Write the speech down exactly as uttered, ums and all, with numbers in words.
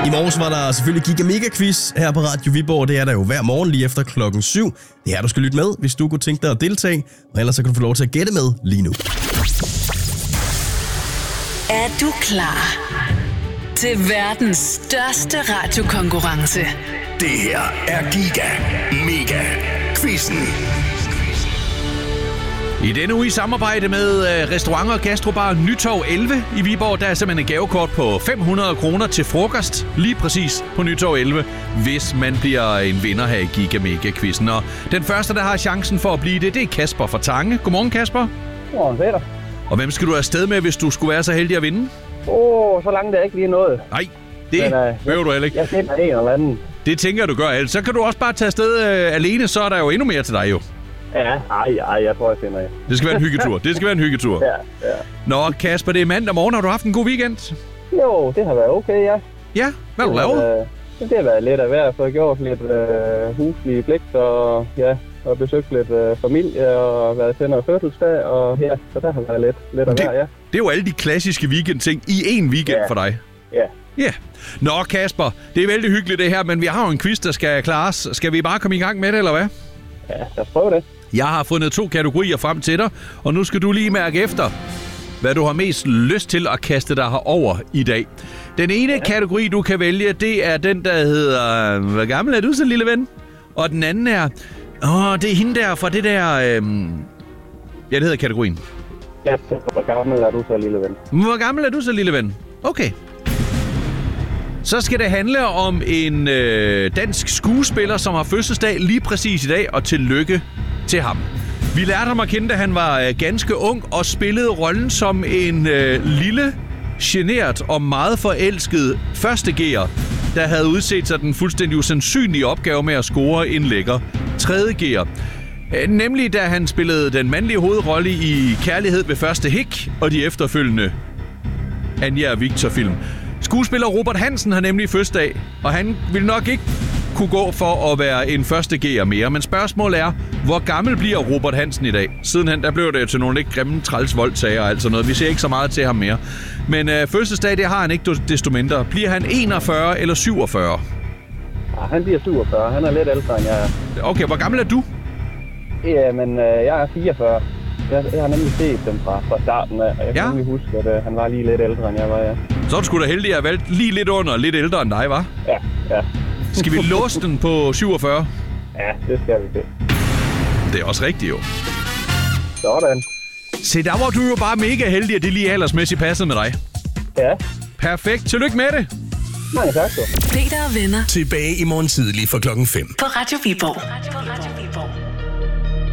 I morges var der selvfølgelig Giga Mega Quiz her på Radio Viborg. Det er der jo hver morgen lige efter klokken syv. Det er her, du skal lytte med, hvis du kunne tænke dig at deltage. Og ellers så kan du få lov til at gætte med lige nu. Er du klar til verdens største radiokonkurrence? Det her er Giga Mega Quizzen. I denne uge i samarbejde med restaurant- og gastrobar Nytorv elleve i Viborg, der er simpelthen et gavekort på fem hundrede kroner til frokost, lige præcis på Nytorv elleve, hvis man bliver en vinder her i Giga Mega Quizzen. Og den første, der har chancen for at blive det, det er Kasper fra Tange. Godmorgen, Kasper. Godmorgen, Peter. Og hvem skal du afsted med, hvis du skulle være så heldig at vinde? Åh, oh, så langt er ikke lige noget. Nej, det behøver du heller ikke. Jeg finder en eller anden. Det tænker du gør, altså. Så kan du også bare tage afsted øh, alene, så er der jo endnu mere til dig jo. Ja, ej, ej, jeg tror, jeg finder en. Det skal være en hyggetur. Det skal være en hyggetur. Ja, ja. Nå, Kasper, det er mandag morgen. Har du haft en god weekend? Jo, det har været okay, ja. Ja, hvad har du lavet? Været, det har været lidt af hver, for jeg gjort lidt øh, huslige pligt, og ja, og besøgt lidt øh, familie, og været til noget fødselsdag, og ja, så der har været lidt, lidt af det, hver, ja. Det er jo alle de klassiske weekendting i én weekend ja. for dig. Ja. Ja. Nå, Kasper, det er vældig hyggeligt det her, men vi har jo en quiz, der skal klares. Skal vi bare komme i gang med det, eller hvad? Ja, lad os prøve det. Jeg har fundet to kategorier frem til dig, og nu skal du lige mærke efter, hvad du har mest lyst til at kaste dig herover i dag. Den ene ja. kategori, du kan vælge, det er den, der hedder, hvor gammel er du så, lille ven? Og den anden er, åh, det er hende der fra det der, øhm... ja, det hedder kategorien. Ja, hvor gammel er du så, lille ven? Hvor gammel er du så, lille ven? Okay. Så skal det handle om en øh, dansk skuespiller, som har fødselsdag lige præcis i dag, og tillykke til ham. Vi lærte ham at kende, da han var øh, ganske ung og spillede rollen som en øh, lille, genert og meget forelsket førstegear, der havde udset sig den fuldstændig usandsynlige opgave med at score en lækker tredjegear. Øh, nemlig da han spillede den mandlige hovedrolle i Kærlighed ved første hik og de efterfølgende Anja og Victor-film. Skuespiller Robert Hansen har nemlig fødselsdag, og han vil nok ikke kunne gå for at være en første G'er mere. Men spørgsmålet er, hvor gammel bliver Robert Hansen i dag? Sidenhen, der blev det til nogle lidt grimme træls voldsager og alt sådan noget. Vi ser ikke så meget til ham mere. Men øh, fødselsdag, det har han ikke desto mindre. Bliver han enogfyrre eller syvogfyrre? Ja, han bliver syvogfyrre. Han er lidt ældre, end jeg er. Okay, hvor gammel er du? Jamen, øh, jeg er fireogfyrre. Jeg, jeg har nemlig set dem fra, fra starten af, og jeg kan ja. nemlig huske, at øh, han var lige lidt ældre, end jeg var, ja. Så er du sgu da heldig, at jeg valgte lige lidt under lidt ældre end dig, hva'? Ja, ja. Skal vi låse den på syvogfyrre? Ja, det skal vi det. Det er også rigtigt, jo. Sådan. Se, der var du jo bare mega heldig, at det lige aldersmæssigt passede med dig. Ja. Perfekt. Tillykke med det. Nej, tak så. Peter og venner. Tilbage i morgen tidlig for klokken fem. På Radio Viborg. Radio, Radio Viborg.